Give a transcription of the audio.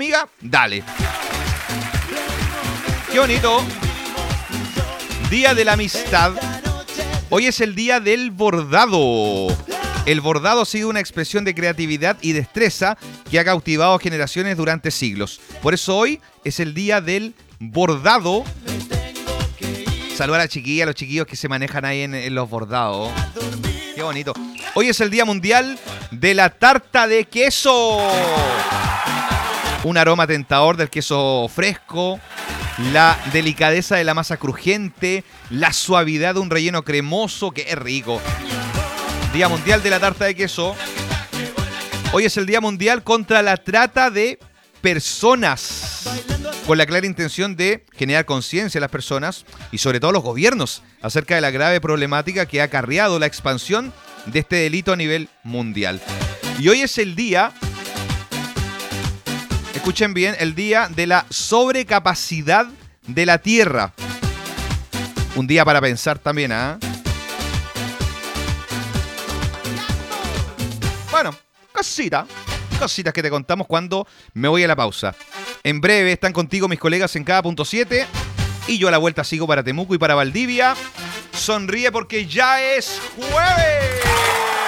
amiga, dale. Qué bonito. Día de la amistad. Hoy es el día del bordado. El bordado ha sido una expresión de creatividad y destreza que ha cautivado a generaciones durante siglos. Por eso hoy es el día del bordado. Saludar a la chiquilla, a los chiquillos que se manejan ahí en los bordados. Qué bonito. Hoy es el Día Mundial de la Tarta de Queso. Un aroma tentador del queso fresco, la delicadeza de la masa crujiente, la suavidad de un relleno cremoso. ¡Qué rico! Día Mundial de la Tarta de Queso. Hoy es el Día Mundial contra la Trata de Personas, con la clara intención de generar conciencia en las personas y sobre todo los gobiernos acerca de la grave problemática que ha acarreado la expansión de este delito a nivel mundial. Y hoy es el día, escuchen bien, el día de la sobrecapacidad de la Tierra. Un día para pensar también, ¿ah? Bueno, cositas que te contamos cuando me voy a la pausa. En breve están contigo mis colegas en cada punto 7 y yo a la vuelta sigo para Temuco y para Valdivia. Sonríe porque ya es jueves.